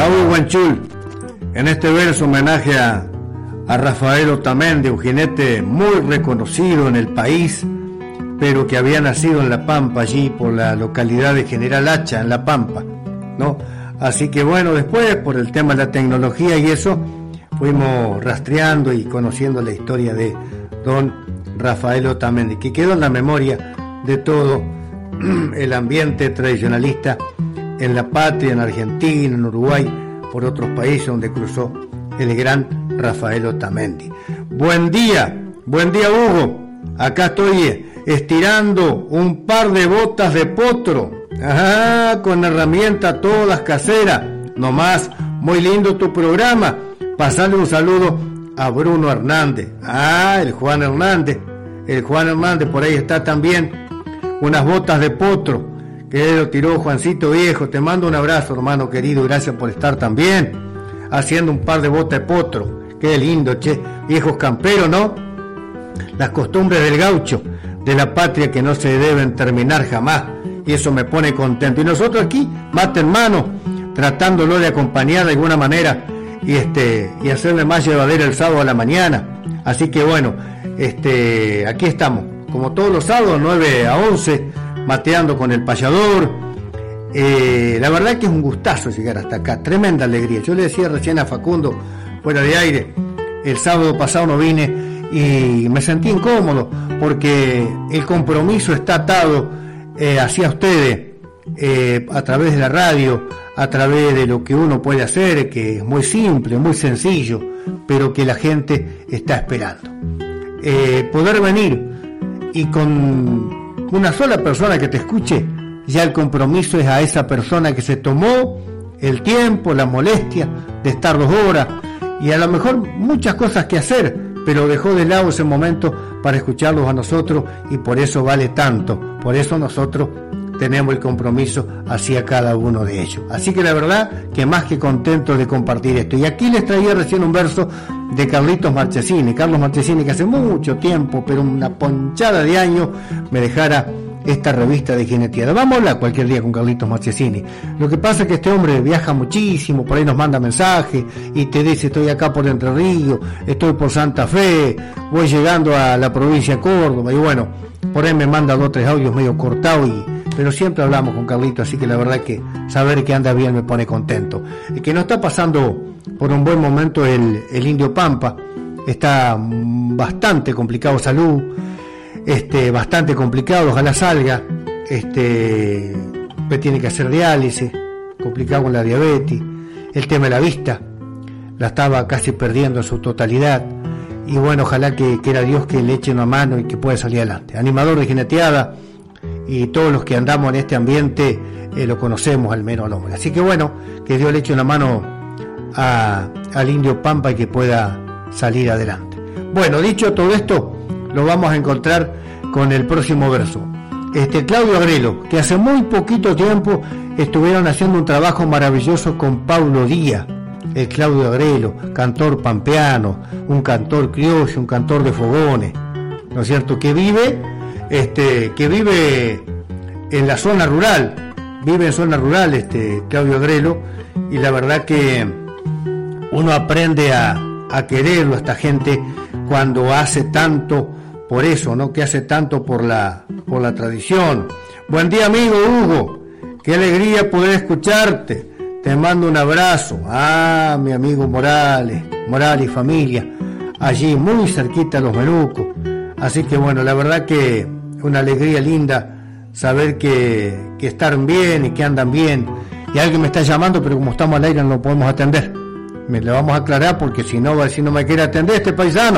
Hugo Guanchul, en este verso homenaje a Rafael Otamendi, un jinete muy reconocido en el país, pero que había nacido en La Pampa, allí por la localidad de General Hacha, en La Pampa, ¿no? Así que bueno, después por el tema de la tecnología y eso, fuimos rastreando y conociendo la historia de don Rafael Otamendi, que quedó en la memoria de todo el ambiente tradicionalista en la patria, en Argentina, en Uruguay, por otros países donde cruzó el gran Rafael Otamendi. Buen día Hugo, acá estoy estirando un par de botas de potro, con herramientas todas caseras, nomás, muy lindo tu programa. Pasarle un saludo a Bruno Hernández, el Juan Hernández, por ahí está también, unas botas de potro, que lo tiró Juancito Viejo. Te mando un abrazo, hermano querido, gracias por estar también, haciendo un par de botas de potro, qué lindo, che, viejos camperos, ¿no? Las costumbres del gaucho, de la patria que no se deben terminar jamás, y eso me pone contento. Y nosotros aquí, mate en mano, tratándolo de acompañar de alguna manera, y hacerle más llevadera el sábado a la mañana. Así que bueno, aquí estamos, como todos los sábados, 9 a 11, mateando con el payador. La verdad que es un gustazo llegar hasta acá, tremenda alegría. Yo le decía recién a Facundo, fuera de aire, el sábado pasado no vine y me sentí incómodo, porque el compromiso está atado hacia ustedes, a través de la radio, a través de lo que uno puede hacer, que es muy simple, muy sencillo, pero que la gente está esperando. Poder venir y con una sola persona que te escuche, ya el compromiso es a esa persona que se tomó el tiempo, la molestia de estar 2 horas, y a lo mejor muchas cosas que hacer, pero dejó de lado ese momento para escucharlos a nosotros, y por eso vale tanto, por eso nosotros tenemos el compromiso hacia cada uno de ellos. Así que la verdad que más que contento de compartir esto. Y aquí les traía recién un verso de Carlos Marchesini, que hace mucho tiempo, pero una ponchada de años, me dejara esta revista de jineteada. Vamos a hablar cualquier día con Carlitos Marchesini. Lo que pasa es que este hombre viaja muchísimo, por ahí nos manda mensajes y te dice: estoy acá por Entre Ríos, estoy por Santa Fe, voy llegando a la provincia de Córdoba, y bueno, por ahí me manda 2 o 3 audios medio cortados, pero siempre hablamos con Carlitos, así que la verdad que saber que anda bien me pone contento. El que no está pasando por un buen momento el Indio Pampa, está bastante complicado salud, bastante complicado, ojalá salga, tiene que hacer diálisis, complicado con la diabetes, el tema de la vista, la estaba casi perdiendo en su totalidad, y bueno, ojalá que era Dios que le eche una mano y que pueda salir adelante. Animador de jineteada, y todos los que andamos en este ambiente lo conocemos al menos al hombre. Así que bueno, que Dios le eche una mano al Indio Pampa y que pueda salir adelante. Bueno, dicho todo esto, lo vamos a encontrar con el próximo verso. Claudio Agrelo, que hace muy poquito tiempo estuvieron haciendo un trabajo maravilloso con Paulo Díaz, el Claudio Agrelo, cantor pampeano, un cantor criollo, un cantor de fogones, ¿no es cierto? Que vive en la zona rural, Claudio Agrelo, y la verdad que uno aprende a quererlo a esta gente cuando hace tanto por eso, ¿no? Que hace tanto por la tradición. Buen día, amigo Hugo, qué alegría poder escucharte, te mando un abrazo. Mi amigo Morales y familia, allí muy cerquita a Los Menucos. Así que bueno, la verdad que una alegría linda saber que están bien y que andan bien. Y alguien me está llamando, pero como estamos al aire no lo podemos atender. Me lo vamos a aclarar, porque si no va a decir: no me quiere atender este paisano.